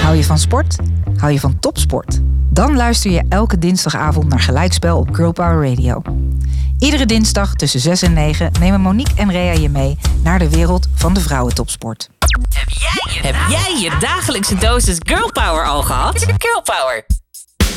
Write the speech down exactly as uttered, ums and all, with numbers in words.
Hou je van sport? Hou je van topsport? Dan luister je elke dinsdagavond naar Gelijkspel op Girl Power Radio. Iedere dinsdag tussen zes en negen nemen Monique en Rea je mee naar de wereld van de vrouwentopsport. Heb jij je, Heb jij je dagelijkse dosis Girl Power al gehad? Girl Power.